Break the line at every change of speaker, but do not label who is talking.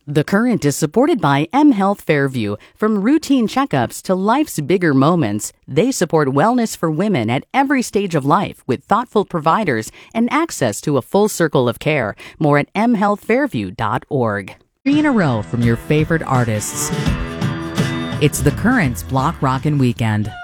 The Current is supported by mHealth Fairview. From routine checkups to life's bigger moments, they support wellness for women at every stage of life with thoughtful providers and access to a full circle of care. More at mhealthfairview.org. 3 in a row from your favorite artists. It's The Current's Block Rockin' Weekend.